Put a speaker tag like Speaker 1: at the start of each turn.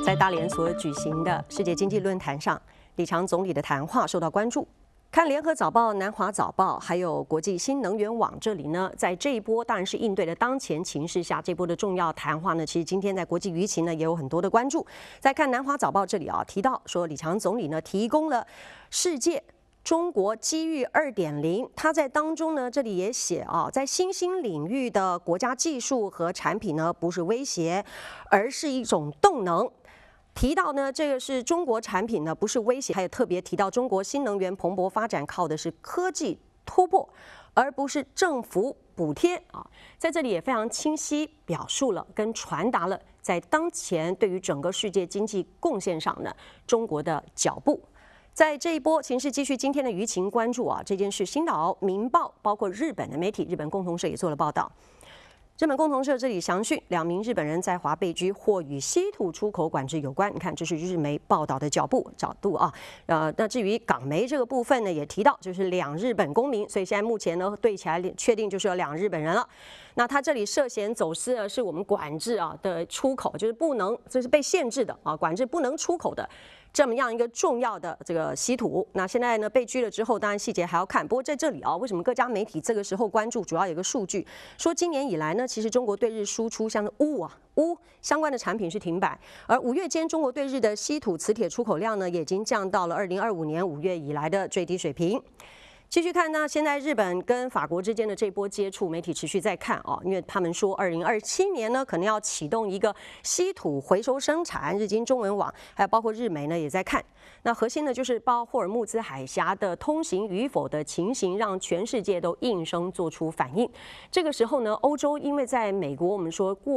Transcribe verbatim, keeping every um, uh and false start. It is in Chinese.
Speaker 1: 在大连所举行的世界经济论坛上，李强总理的谈话受到关注。看联合早报、南华早报，还有国际新能源网这里呢，在这一波当然是应对的当前情势下，这波的重要谈话呢，其实今天在国际舆情呢也有很多的关注。在看南华早报这里啊，提到说李强总理呢提供了世界中国机遇 二点零， 他在当中呢，这里也写啊，在新兴领域的国家技术和产品呢，不是威胁，而是一种动能。提到呢，这个是中国产品呢，不是威胁，还有特别提到中国新能源蓬勃发展靠的是科技突破，而不是政府补贴啊。在这里也非常清晰表述了跟传达了在当前对于整个世界经济贡献上呢，中国的脚步。在这一波情势继续今天的舆情关注啊，这件事，星岛、明报包括日本的媒体，日本共同社也做了报道。日本共同社这里详讯，两名日本人在华被拘，或与稀土出口管制有关。你看，这是日媒报道的脚步角度啊。呃，那至于港媒这个部分呢，也提到就是两日本公民，所以现在目前呢对起来确定就是有两日本人了。那他这里涉嫌走私呢，是我们管制啊的出口，就是不能，这是被限制的啊，管制不能出口的。这么样一个重要的这个稀土，那现在呢被拘了之后，当然细节还要看。不过在这里啊，为什么各家媒体这个时候关注？主要有一个数据说，今年以来呢，其实中国对日输出像是钨啊钨相关的产品是停摆，而五月间中国对日的稀土磁铁出口量呢，也已经降到了二零二五年五月以来的最低水平。继续看呢，现在日本跟法国之间的这波接触，媒体持续在看啊，因为他们说二零二七年呢，可能要启动一个稀土回收生产。日经中文网还有包括日媒呢也在看。那核心呢就是包霍尔木兹海峡的通行与否的情形，让全世界都应声做出反应。这个时候呢，欧洲因为在美国我们说过。